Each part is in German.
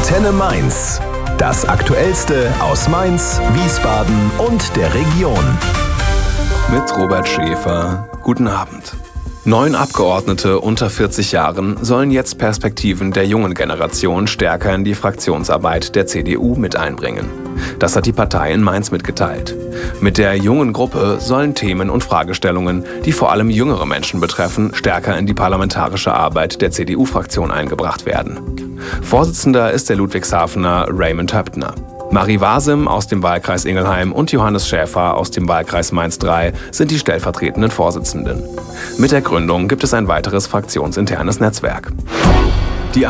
Antenne Mainz. Das Aktuellste aus Mainz, Wiesbaden und der Region. Mit Robert Schäfer. Guten Abend. 9 Abgeordnete unter 40 Jahren sollen jetzt Perspektiven der jungen Generation stärker in die Fraktionsarbeit der CDU mit einbringen. Das hat die Partei in Mainz mitgeteilt. Mit der jungen Gruppe sollen Themen und Fragestellungen, die vor allem jüngere Menschen betreffen, stärker in die parlamentarische Arbeit der CDU-Fraktion eingebracht werden. Vorsitzender ist der Ludwigshafener Raymond Höpptner. Marie Wasim aus dem Wahlkreis Ingelheim und Johannes Schäfer aus dem Wahlkreis Mainz III sind die stellvertretenden Vorsitzenden. Mit der Gründung gibt es ein weiteres fraktionsinternes Netzwerk. Die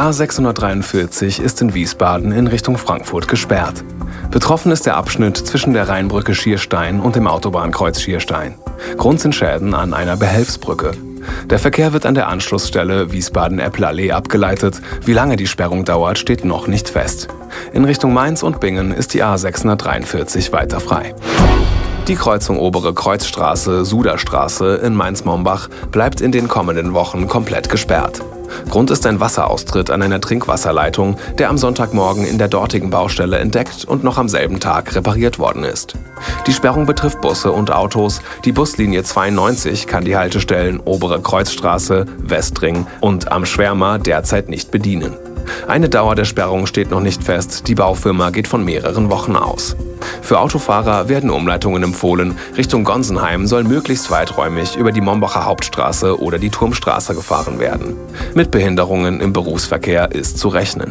A643 ist in Wiesbaden in Richtung Frankfurt gesperrt. Betroffen ist der Abschnitt zwischen der Rheinbrücke Schierstein und dem Autobahnkreuz Schierstein. Grund sind Schäden an einer Behelfsbrücke. Der Verkehr wird an der Anschlussstelle Wiesbaden-Eppelallee abgeleitet. Wie lange die Sperrung dauert, steht noch nicht fest. In Richtung Mainz und Bingen ist die A643 weiter frei. Die Kreuzung Obere Kreuzstraße, Suderstraße in Mainz-Mombach bleibt in den kommenden Wochen komplett gesperrt. Grund ist ein Wasseraustritt an einer Trinkwasserleitung, der am Sonntagmorgen in der dortigen Baustelle entdeckt und noch am selben Tag repariert worden ist. Die Sperrung betrifft Busse und Autos. Die Buslinie 92 kann die Haltestellen Obere Kreuzstraße, Westring und Am Schwärmer derzeit nicht bedienen. Eine Dauer der Sperrung steht noch nicht fest, die Baufirma geht von mehreren Wochen aus. Für Autofahrer werden Umleitungen empfohlen. Richtung Gonsenheim soll möglichst weiträumig über die Mombacher Hauptstraße oder die Turmstraße gefahren werden. Mit Behinderungen im Berufsverkehr ist zu rechnen.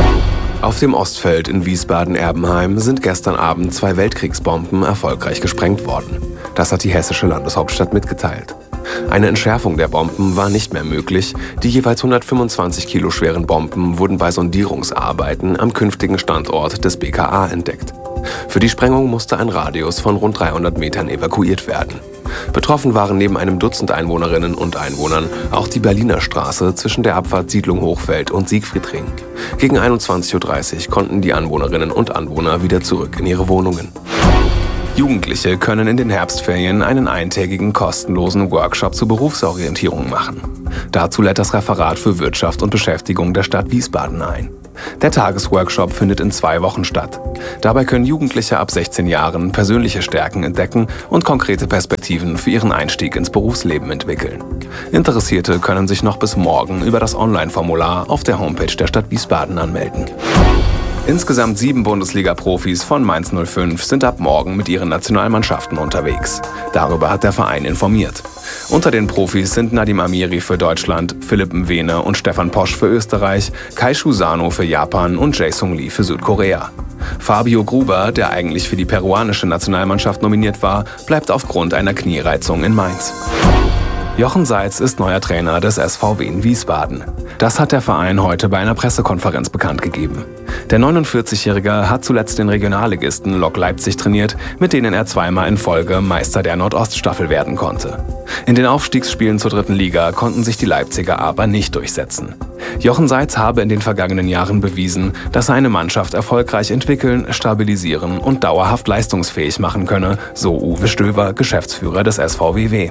Auf dem Ostfeld in Wiesbaden-Erbenheim sind gestern Abend 2 Weltkriegsbomben erfolgreich gesprengt worden. Das hat die hessische Landeshauptstadt mitgeteilt. Eine Entschärfung der Bomben war nicht mehr möglich. Die jeweils 125 Kilo schweren Bomben wurden bei Sondierungsarbeiten am künftigen Standort des BKA entdeckt. Für die Sprengung musste ein Radius von rund 300 Metern evakuiert werden. Betroffen waren neben einem Dutzend Einwohnerinnen und Einwohnern auch die Berliner Straße zwischen der Abfahrt Siedlung Hochfeld und Siegfriedring. Gegen 21.30 Uhr konnten die Anwohnerinnen und Anwohner wieder zurück in ihre Wohnungen. Jugendliche können in den Herbstferien einen eintägigen kostenlosen Workshop zur Berufsorientierung machen. Dazu lädt das Referat für Wirtschaft und Beschäftigung der Stadt Wiesbaden ein. Der Tagesworkshop findet in 2 Wochen statt. Dabei können Jugendliche ab 16 Jahren persönliche Stärken entdecken und konkrete Perspektiven für ihren Einstieg ins Berufsleben entwickeln. Interessierte können sich noch bis morgen über das Online-Formular auf der Homepage der Stadt Wiesbaden anmelden. Insgesamt 7 Bundesliga-Profis von Mainz 05 sind ab morgen mit ihren Nationalmannschaften unterwegs. Darüber hat der Verein informiert. Unter den Profis sind Nadim Amiri für Deutschland, Philipp Mwene und Stefan Posch für Österreich, Kaishu Sano für Japan und Jae-Sung Lee für Südkorea. Fabio Gruber, der eigentlich für die peruanische Nationalmannschaft nominiert war, bleibt aufgrund einer Kniereizung in Mainz. Jochen Seitz ist neuer Trainer des SVW in Wiesbaden. Das hat der Verein heute bei einer Pressekonferenz bekannt gegeben. Der 49-Jährige hat zuletzt den Regionalligisten Lok Leipzig trainiert, mit denen er 2-mal in Folge Meister der Nordoststaffel werden konnte. In den Aufstiegsspielen zur 3. Liga konnten sich die Leipziger aber nicht durchsetzen. Jochen Seitz habe in den vergangenen Jahren bewiesen, dass er eine Mannschaft erfolgreich entwickeln, stabilisieren und dauerhaft leistungsfähig machen könne, so Uwe Stöver, Geschäftsführer des SVWW.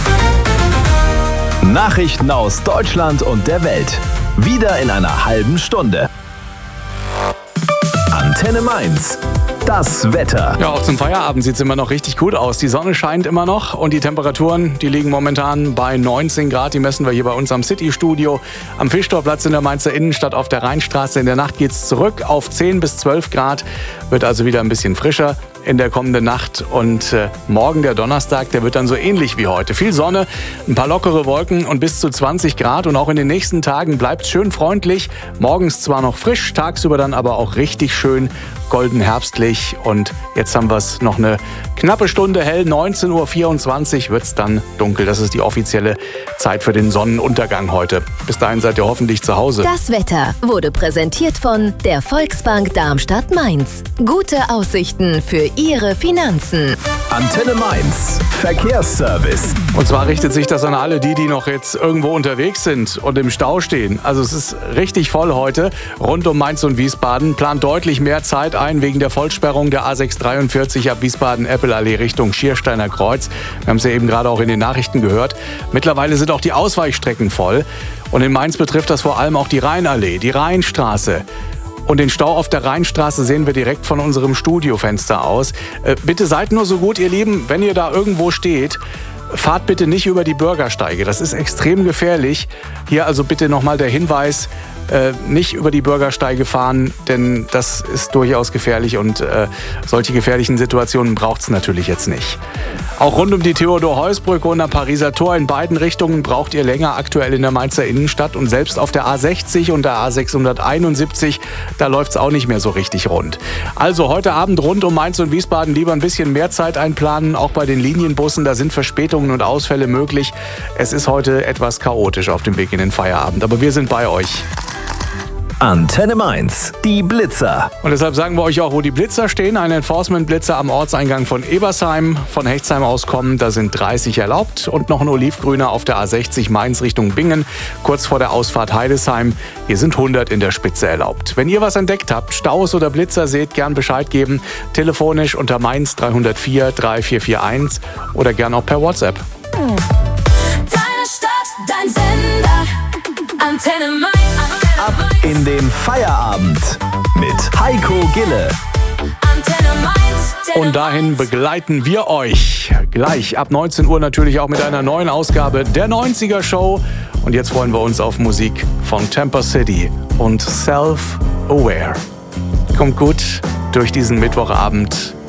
Nachrichten aus Deutschland und der Welt. Wieder in einer halben Stunde. Antenne Mainz. Das Wetter. Ja, auch zum Feierabend sieht es immer noch richtig gut aus. Die Sonne scheint immer noch und die Temperaturen, die liegen momentan bei 19 Grad. Die messen wir hier bei uns am City-Studio. Am Fischtorplatz in der Mainzer Innenstadt auf der Rheinstraße. In der Nacht geht es zurück auf 10 bis 12 Grad. Wird also wieder ein bisschen frischer in der kommenden Nacht. Und morgen, der Donnerstag, der wird dann so ähnlich wie heute. Viel Sonne, ein paar lockere Wolken und bis zu 20 Grad. Und auch in den nächsten Tagen bleibt es schön freundlich. Morgens zwar noch frisch, tagsüber dann aber auch richtig schön golden herbstlich. Und jetzt haben wir es noch eine knappe Stunde hell. 19.24 Uhr wird es dann dunkel. Das ist die offizielle Zeit für den Sonnenuntergang heute. Bis dahin seid ihr hoffentlich zu Hause. Das Wetter wurde präsentiert von der Volksbank Darmstadt-Mainz. Gute Aussichten für Ihre Finanzen. Antenne Mainz. Verkehrsservice. Und zwar richtet sich das an alle die noch jetzt irgendwo unterwegs sind und im Stau stehen. Also es ist richtig voll heute rund um Mainz und Wiesbaden. Plant deutlich mehr Zeit ein wegen der Vollsperrung der A643 ab Wiesbaden-Eppelallee Richtung Schiersteiner Kreuz. Wir haben es ja eben gerade auch in den Nachrichten gehört. Mittlerweile sind auch die Ausweichstrecken voll. Und in Mainz betrifft das vor allem auch die Rheinallee, die Rheinstraße. Und den Stau auf der Rheinstraße sehen wir direkt von unserem Studiofenster aus. Bitte seid nur so gut, ihr Lieben, wenn ihr da irgendwo steht, fahrt bitte nicht über die Bürgersteige. Das ist extrem gefährlich. Hier also bitte nochmal der Hinweis, nicht über die Bürgersteige fahren, denn das ist durchaus gefährlich und solche gefährlichen Situationen braucht es natürlich jetzt nicht. Auch rund um die Theodor-Heuss-Brücke und am Pariser Tor in beiden Richtungen braucht ihr länger aktuell in der Mainzer Innenstadt und selbst auf der A60 und der A671, da läuft es auch nicht mehr so richtig rund. Also heute Abend rund um Mainz und Wiesbaden lieber ein bisschen mehr Zeit einplanen, auch bei den Linienbussen, da sind Verspätungen und Ausfälle möglich. Es ist heute etwas chaotisch auf dem Weg in den Feierabend, aber wir sind bei euch. Antenne Mainz, die Blitzer. Und deshalb sagen wir euch auch, wo die Blitzer stehen. Ein Enforcement-Blitzer am Ortseingang von Ebersheim. Von Hechtsheim aus kommen, da sind 30 erlaubt. Und noch ein olivgrüner auf der A60 Mainz Richtung Bingen. Kurz vor der Ausfahrt Heidesheim. Hier sind 100 in der Spitze erlaubt. Wenn ihr was entdeckt habt, Staus oder Blitzer seht, gern Bescheid geben. Telefonisch unter Mainz 304 3441 oder gern auch per WhatsApp. Deine Stadt, dein Sender, Antenne Mainz. Ab in den Feierabend mit Heiko Gille. Und dahin begleiten wir euch gleich ab 19 Uhr natürlich auch mit einer neuen Ausgabe der 90er Show. Und jetzt freuen wir uns auf Musik von Temper City und Self-Aware. Kommt gut durch diesen Mittwochabend.